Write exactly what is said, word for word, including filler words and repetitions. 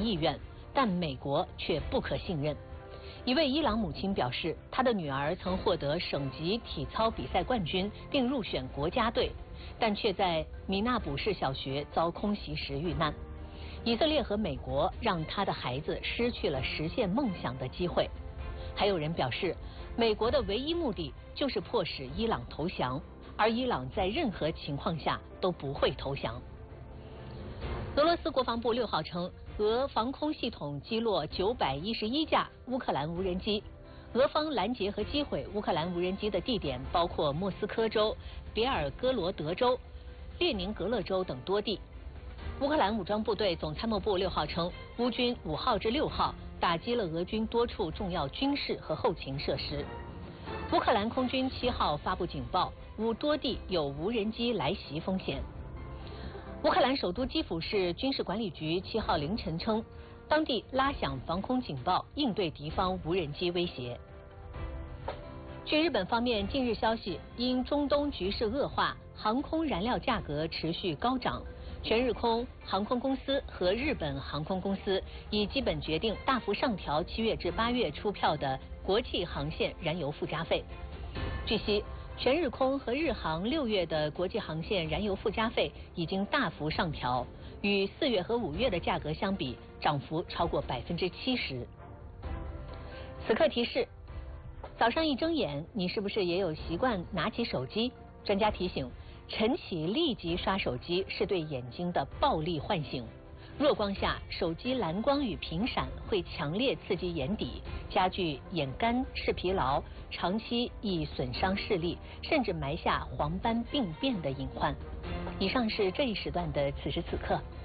意愿，但美国却不可信任。一位伊朗母亲表示，她的女儿曾获得省级体操比赛冠军，并入选国家队，但却在米纳卜市小学遭空袭时遇难。以色列和美国让她的孩子失去了实现梦想的机会。还有人表示，美国的唯一目的就是迫使伊朗投降，而伊朗在任何情况下都不会投降。俄罗斯国防部六号称，俄防空系统击落九百一十一架乌克兰无人机，俄方拦截和击毁乌克兰无人机的地点包括莫斯科州、别尔哥罗德州、列宁格勒州等多地。乌克兰武装部队总参谋部六号称，乌军五号至六号打击了俄军多处重要军事和后勤设施。乌克兰空军七号发布警报，乌多地有无人机来袭风险。乌克兰首都基辅市军事管理局七号凌晨称，当地拉响防空警报，应对敌方无人机威胁。据日本方面近日消息，因中东局势恶化，航空燃料价格持续高涨，全日空航空公司和日本航空公司已基本决定大幅上调七月至八月出票的国际航线燃油附加费。据悉，全日空和日航六月的国际航线燃油附加费已经大幅上调，与四月和五月的价格相比，涨幅超过百分之七十。此刻提示：早上一睁眼，你是不是也有习惯拿起手机？专家提醒，晨起立即刷手机是对眼睛的暴力唤醒。弱光下，手机蓝光与频闪会强烈刺激眼底，加剧眼干、视疲劳，长期易损伤视力，甚至埋下黄斑病变的隐患。以上是这一时段的此时此刻。